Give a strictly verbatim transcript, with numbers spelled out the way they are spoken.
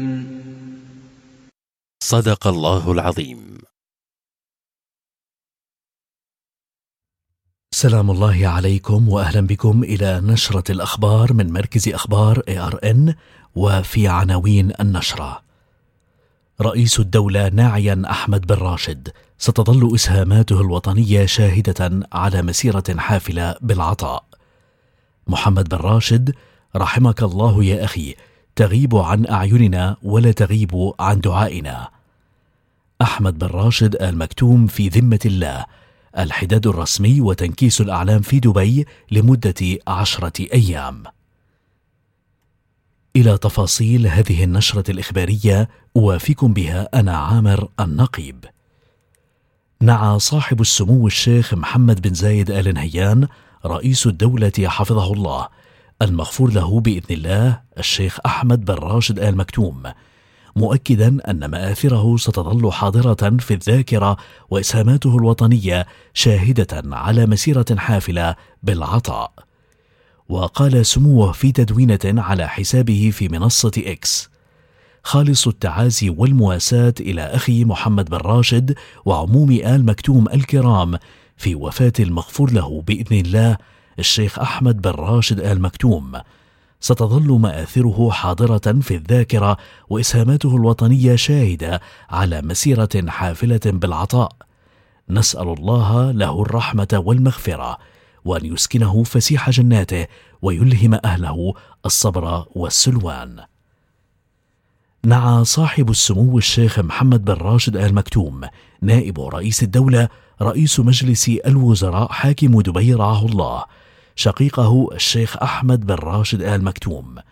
صدق الله العظيم. سلام الله عليكم وأهلا بكم إلى نشرة الأخبار من مركز أخبار إيه آر إن. وفي عناوين النشرة: رئيس الدولة ناعيا أحمد بن راشد: ستظل إسهاماته الوطنية شاهدة على مسيرة حافلة بالعطاء. محمد بن راشد: رحمك الله يا أخي، تغيب عن أعيننا ولا تغيب عن دعائنا. أحمد بن راشد آل مكتوم في ذمة الله، الحداد الرسمي وتنكيس الأعلام في دبي لمدة عشرة أيام. إلى تفاصيل هذه النشرة الإخبارية أوافيكم بها أنا عامر النقيب. نعى صاحب السمو الشيخ محمد بن زايد آل نهيان رئيس الدولة حفظه الله المغفور له بإذن الله الشيخ أحمد بن راشد آل مكتوم، مؤكدا أن مآثره ستظل حاضرة في الذاكرة وإسهاماته الوطنية شاهدة على مسيرة حافلة بالعطاء. وقال سموه في تدوينة على حسابه في منصة إكس: خالص التعازي والمواساة إلى أخي محمد بن راشد وعموم آل مكتوم الكرام في وفاة المغفور له بإذن الله الشيخ أحمد بن راشد آل مكتوم. ستظل مآثره حاضرة في الذاكرة وإسهاماته الوطنية شاهدة على مسيرة حافلة بالعطاء. نسأل الله له الرحمة والمغفرة، وأن يسكنه فسيح جناته ويلهم أهله الصبر والسلوان. نعى صاحب السمو الشيخ محمد بن راشد آل مكتوم نائب رئيس الدولة رئيس مجلس الوزراء حاكم دبي رعاه الله شقيقه الشيخ أحمد بن راشد آل مكتوم